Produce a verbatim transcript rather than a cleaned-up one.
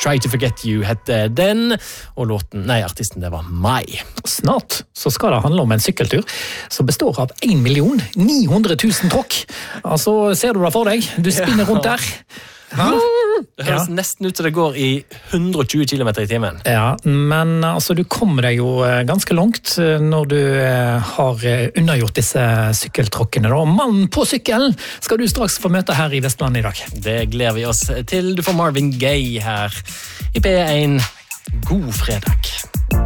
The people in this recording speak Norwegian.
Try to Forget You hette den, og låten, nei, artisten det var Mai. Snart så skal det handle om en sykkeltur som består av en million ni hundre tusen tråkk. Altså, ser du det for deg? Du spinner rundt der. Hæ? Det høres ja. nesten ut som det går i hundre og tjue kilometer i timen. Ja, men altså, du kommer deg jo ganske langt når du har undergjort disse sykkeltråkkene. Da. Mannen på sykkel skal du straks få møte her i Vestland i dag. Det gleder vi oss til. Du får Marvin Gaye her i P én. God fredag.